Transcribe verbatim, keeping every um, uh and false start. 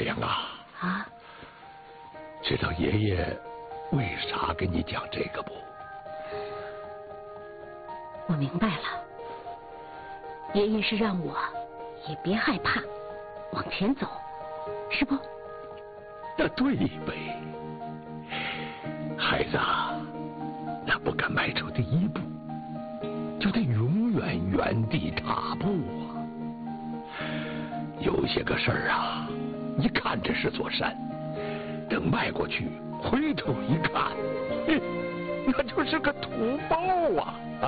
阳啊！ 啊？ 知道爷爷为啥跟你讲这个不？ 我明白了，爷爷是让我也别害怕，往前走，是不？ 那对呗，孩子啊，那不敢迈出第一步，就得永远原地踏步啊。有些个事儿啊，一看这是座山，等迈过去，回头一看，那就是个土包啊！